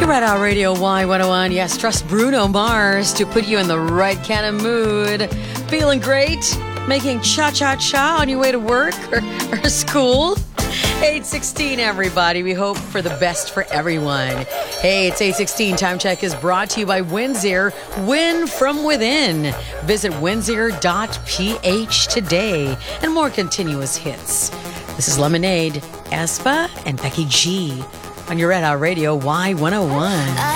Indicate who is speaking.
Speaker 1: Your Red Hour Radio Y101. Yes, trust Bruno Mars to put you in the right kind of mood. Feeling great? Making cha-cha-cha on your way to work or school? 8:16, everybody. We hope for the best for everyone. Hey, it's 8:16. Time check is brought to you by Windsor. Win from within. Visit windsor.ph today. And more continuous hits. This is Lemonade, Espa, and Becky G on your Red Hour Radio Y101.